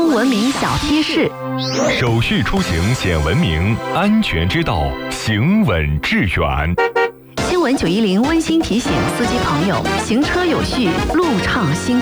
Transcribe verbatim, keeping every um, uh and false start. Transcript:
交文明小贴士。 手续出行显文明，安全之道行稳致远。 新闻九一零温馨提醒司机朋友：行车有序，路畅心。